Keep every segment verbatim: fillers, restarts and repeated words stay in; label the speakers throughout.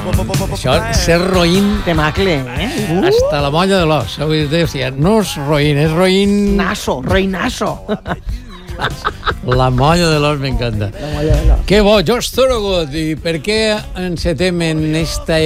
Speaker 1: Això, ser roïn...
Speaker 2: Temacle, eh?
Speaker 1: Uh. Hasta la molla de l'os. Vull dir, hòstia, no és roïn, és roïn...
Speaker 2: Naso, roïnaso.
Speaker 1: La molla de l'os m'encanta.
Speaker 2: La molla de l'os.
Speaker 1: Que bo, George Thorogood. I per què encetem en este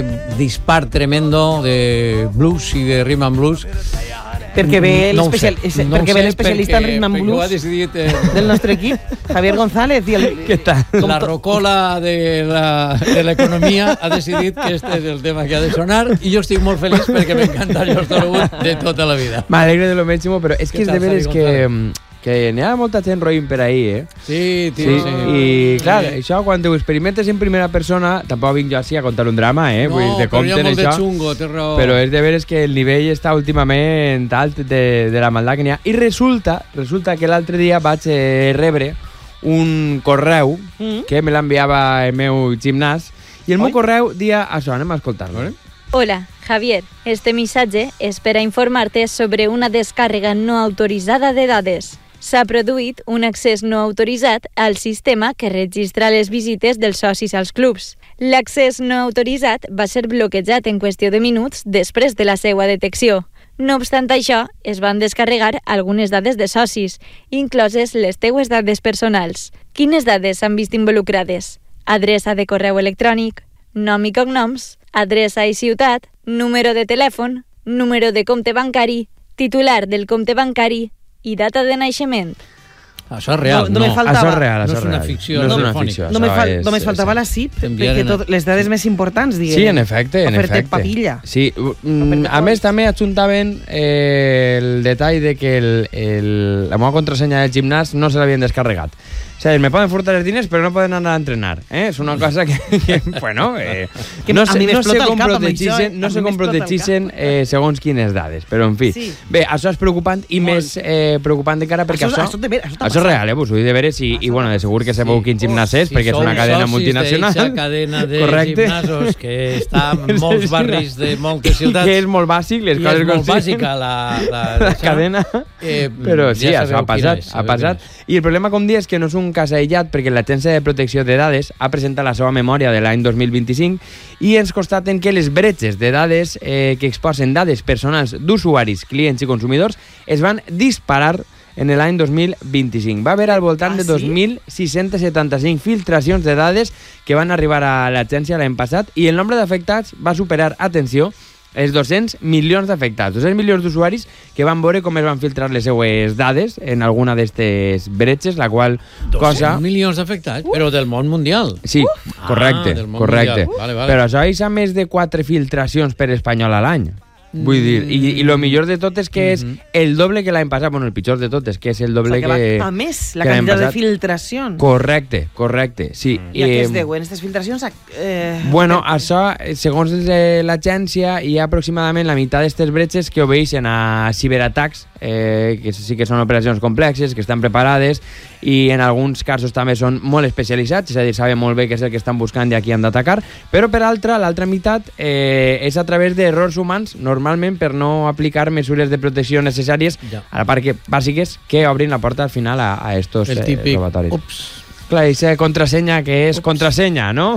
Speaker 1: dispar tremendo de blues i de rhythm and blues?
Speaker 2: Perquè ve l'especial,
Speaker 1: no
Speaker 2: perquè ve l'especialista en rhythm and blues
Speaker 1: decidit, eh...
Speaker 2: del nostre equip, Javier González. I el...
Speaker 1: Què tal? La rocola de l'economia ha decidit que este és el tema que ha de sonar i jo estic molt feliç perquè m'encanta George Thorogood de tota la vida.
Speaker 3: M'alegre de lo màximo, però és que és de veres que... que n'hi ha molta gent roïn per ahí, eh?
Speaker 1: Sí, tio, sí.
Speaker 3: sí. I, clar, sí. Això, quan ho experimentes en primera persona, tampoc vinc jo així a contar un drama, eh?
Speaker 1: No,
Speaker 3: Vull dir, te
Speaker 1: però hi ha molt
Speaker 3: això,
Speaker 1: de xungo, té raó.
Speaker 3: Però és de veres que el nivell està últimament alt de, de la maldat que n'hi ha. I resulta, resulta que l'altre dia vaig eh, rebre un correu mm. que me l'enviava el meu gimnàs i el Oi? meu correu dia això, anem a escoltar-lo, eh?
Speaker 4: Hola, Javier. Este missatge és per a informar-te sobre una descàrrega no autoritzada de dades. S'ha produït un accés no autoritzat al sistema que registra les visites dels socis als clubs. L'accés no autoritzat va ser bloquejat en qüestió de minuts després de la seva detecció. No obstant això, es van descarregar algunes dades de socis, incloses les teues dades personals. Quines dades s'han vist involucrades? Adreça de correu electrònic, nom i cognoms, adreça i ciutat, número de telèfon, número de compte bancari, titular del compte bancari i data de naixement.
Speaker 1: Això és real,
Speaker 2: no.
Speaker 1: no.
Speaker 2: no.
Speaker 3: Això és real,
Speaker 1: no
Speaker 3: això
Speaker 1: és una ficció
Speaker 3: no
Speaker 1: telefònica.
Speaker 2: No me fal,
Speaker 3: és,
Speaker 2: només faltava la C I P, perquè tot, les dades més importants, diguem.
Speaker 3: Sí, en efecte, en efecte.
Speaker 2: Papilla.
Speaker 3: Sí, mm, a més també adjuntaven eh, el detall de que el, el, la meva contrasenya del gimnàs no se l'havien descarregat. O sigui, me poden furtar els diners, però no poden anar a entrenar. Eh? És una cosa que, que bueno, eh,
Speaker 2: que
Speaker 3: no, sé, no sé com
Speaker 2: protegixen,
Speaker 3: no sé com protegixen eh, segons quines dades, però en fi. Sí. Bé, això és preocupant i molt. més eh, preocupant encara perquè això,
Speaker 2: això, això, això,
Speaker 3: això és real, eh? Vos ho he de veure i, i bueno, de segur que sabeu sí. quin gimnàs és,
Speaker 1: si
Speaker 3: perquè és una cadena multinacional.
Speaker 1: Si cadena de
Speaker 3: Correcte.
Speaker 1: gimnasos que està en molts barris de moltes ciutats.
Speaker 3: Que és molt bàsic, les
Speaker 1: I
Speaker 3: coses
Speaker 1: és molt bàsica la, la,
Speaker 3: la cadena,
Speaker 1: eh,
Speaker 3: però sí,
Speaker 1: ja
Speaker 3: això ha passat, és, ha passat. I el problema, com dius, és que no és un cas aïllat, perquè l'Agència de Protecció de Dades ha presentat la seva memòria de l'any dos mil vint-i-cinc i ens constaten que les bretxes de dades eh, que exposen dades personals d'usuaris, clients i consumidors es van disparar en l'any dos mil vint-i-cinc. Va haver al voltant ah, de dos mil sis-cents setanta-cinc filtracions de dades que van arribar a l'agència l'any passat i el nombre d'afectats va superar, atenció, els dos-cents milions d'afectats, dos-cents milions d'usuaris que van veure com es van filtrar les seues dades en alguna d'aquestes bretxes, la qual cosa...
Speaker 1: dos-cents milions d'afectats, uh. però del món mundial.
Speaker 3: Sí, uh. correcte,
Speaker 1: ah,
Speaker 3: correcte.
Speaker 1: Uh. Vale, vale.
Speaker 3: Però això és a més de quatre filtracions per espanyol a l'any. Vull dir, i, i lo millor de tot és que és el doble que l'any passat, bueno, el pitjor de tot és que és el doble o sigui, que...
Speaker 2: que va, a més, la quantitat de filtracions.
Speaker 3: Correcte, correcte, sí.
Speaker 2: Mm. I a què es deuen, aquestes filtracions? Eh...
Speaker 3: Bueno, això, segons l'agència, hi ha aproximadament la meitat d'aquestes bretxes que obeixen a ciberatacs, eh, que sí que són operacions complexes, que estan preparades, i en alguns casos també són molt especialitzats, és a dir, saben molt bé què és el que estan buscant i a qui han d'atacar, però per altra, l'altra meitat eh, és a través d'errors humans, normalment per no aplicar mesures de protecció necessàries, ja. a la part que, bàsiques, que obrin la porta al final a, a estos
Speaker 1: el típic,
Speaker 3: eh, robatoris.
Speaker 1: Ups.
Speaker 3: Clar, aquesta contrasenya que és Ups. contrasenya, ¿no?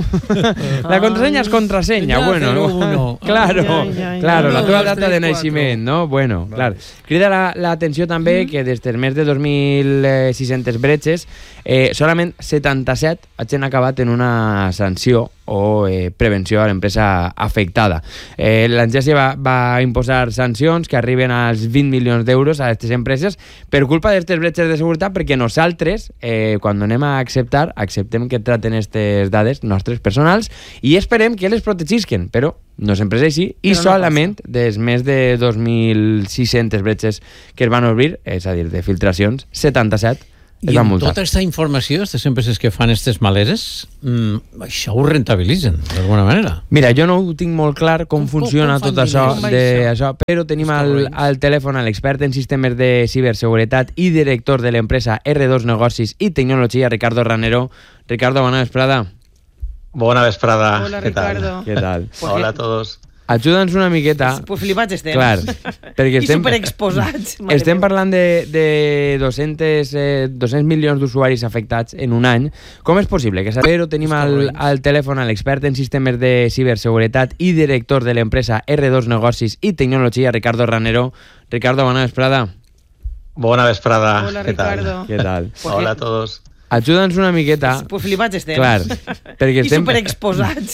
Speaker 3: La contrasenya és contrasenya,
Speaker 1: ya,
Speaker 3: bueno.
Speaker 1: cero, uno.
Speaker 3: Claro,
Speaker 2: ay, ay, ay,
Speaker 3: claro,
Speaker 1: ay,
Speaker 3: la
Speaker 1: ay,
Speaker 3: teva
Speaker 1: dos,
Speaker 3: data
Speaker 1: tres,
Speaker 3: de naixement, no? Bueno, vale. Clar. Crida l'atenció la, també mm. que des de més de dos mil sis-centes bretxes, eh, solament setanta-set hagin acabat en una sanció o eh, prevenció a l'empresa afectada. Eh, L'agència va, va imposar sancions que arriben als vint milions d'euros a aquestes empreses per culpa d'aquestes bretxes de seguretat, perquè nosaltres, eh, quan anem a acceptar, acceptem que traten aquestes dades nostres personals i esperem que les protegisquen, però no sempre és així, i no solament des més de dos mil sis-centes bretxes que es van obrir, és a dir, de filtracions, setanta-set es
Speaker 1: I
Speaker 3: van
Speaker 1: amb
Speaker 3: multar.
Speaker 1: tota aquesta informació, aquestes empreses que fan aquestes maleres, mmm, això ho rentabilitzen, d'alguna manera.
Speaker 3: Mira, jo no ho tinc molt clar com, com funciona com tot això, de això, però tenim al, al telèfon a l'expert en sistemes de ciberseguretat i director de l'empresa erre dos Negocis i Tecnologia, Ricardo Ranero. Ricardo, bona vesprada.
Speaker 5: Buena vesprada.
Speaker 2: Hola,
Speaker 5: ¿Qué
Speaker 2: Ricardo.
Speaker 5: tal?
Speaker 3: ¿Qué tal?
Speaker 5: Hola a todos.
Speaker 3: Ajuda'ns una miqueta...
Speaker 2: Pues flipats estem.
Speaker 3: Clar, perquè estem...
Speaker 2: I superexposats.
Speaker 3: Estem parlant de, de dos-cents, eh, dos-cents milions d'usuaris afectats en un any. Com és possible? Que saber-ho tenim al, al telèfon a l'expert en sistemes de ciberseguretat i director de l'empresa erre dos Negocis i Tecnologia, Ricardo Ranero. Ricardo, bona vesprada.
Speaker 5: Bona vesprada.
Speaker 2: Hola,
Speaker 5: ¿Qué
Speaker 2: Ricardo.
Speaker 5: tal?
Speaker 3: Què tal?
Speaker 5: Hola a todos.
Speaker 3: Ajuda'ns una miqueta...
Speaker 2: Pues flipats estem.
Speaker 3: Clar, perquè
Speaker 2: I
Speaker 3: estem...
Speaker 2: superexposats.